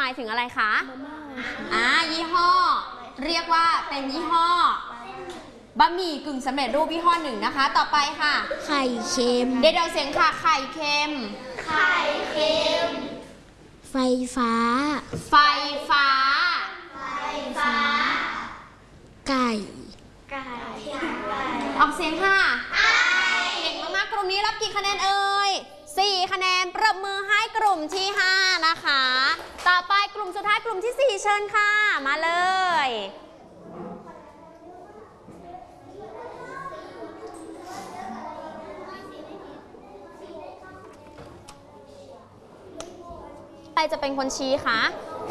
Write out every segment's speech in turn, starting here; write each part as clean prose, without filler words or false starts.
ายถึงอะไรคะยี่ห้อเรียกว่าเป็นยี่ห้อบะหมี่กึ่งสำเร็จรูปยี่ห้อหนึ่งนะคะต่อไปค่ะไข่เค็มเดี๋ยวเสียงค่ะไข่เค็มไฟฟ้าไก่ออกเสียงค่ะเก่งมากๆกลุ่มนี้รับกี่คะแนนเอ่ย4 คะแนนปรบมือให้กลุ่มที่5นะคะต่อไปกลุ่มสุดท้ายกลุ่มที่4เชิญค่ะมาเลยใครจะเป็นคนชี้คะ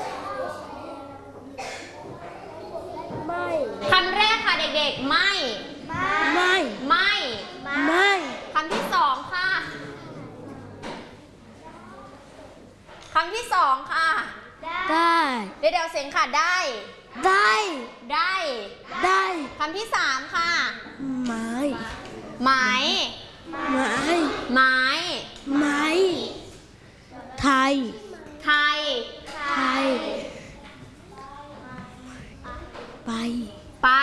คำแรกค่ะเด็กๆไม่คำที่2ค่ะคำที่2ค่ะได้เดี๋ยวเสียงค่ะได้คำที่3ค่ะไม้ไทยไป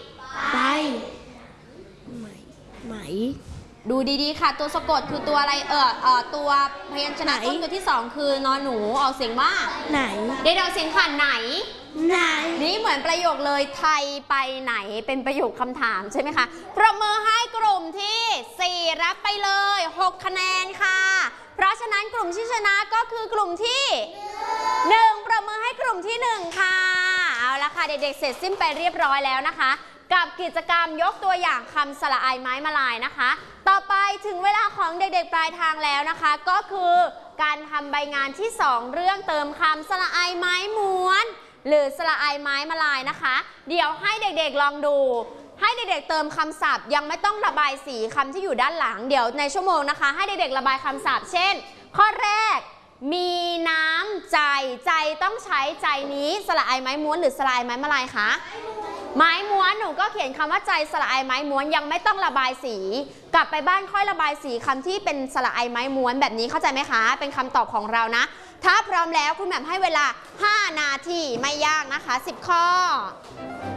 ไหมดูดีๆค่ะตัวสะกดคือตัวอะไรตัวพยัญชนะต้นตัวที่2คือนอนหนูออกเสียงว่าไหนเดี๋ยวเสียงค่ะไหนนี่เหมือนประโยคเลยไทยไปไหนเป็นประโยคคำถามใช่ไหมคะปรบมือให้กลุ่มที่4รับไปเลย6 คะแนนค่ะเพราะฉะนั้นกลุ่มที่ชนะก็คือกลุ่มที่1ปรบมือให้กลุ่มที่1ค่ะเอาละค่ะเด็กๆเสร็จสิ้นไปเรียบร้อยแล้วนะคะกับกิจกรรมยกตัวอย่างคำสระอายไม้มาลายนะคะต่อไปถึงเวลาของเด็กๆปลายทางแล้วนะคะก็คือการทำใบงานที่2เรื่องเติมคำสระอายไม้ม้วนหรือสระอายไม้มาลายนะคะเดี๋ยวให้เด็กๆลองดูให้เด็กๆเติมคำศัพท์ยังไม่ต้องระบายสีคำที่อยู่ด้านหลังเดี๋ยวในชั่วโมงนะคะให้เด็กๆระบายคำศัพท์เช่นข้อแรกมีน้ำใจต้องใช้ใจนี้สระอายไม้ม้วนหรือสระอายไม้มาลายคะไม้ม้วนหนูก็เขียนคำว่าใจสระอายไม้ม้วนยังไม่ต้องระบายสีกลับไปบ้านค่อยระบายสีคำที่เป็นสระอายไม้ม้วนแบบนี้เข้าใจไหมคะเป็นคำตอบของเรานะถ้าพร้อมแล้วคุณแหม่มให้เวลา5 นาทีไม่ยากนะคะ10 ข้อ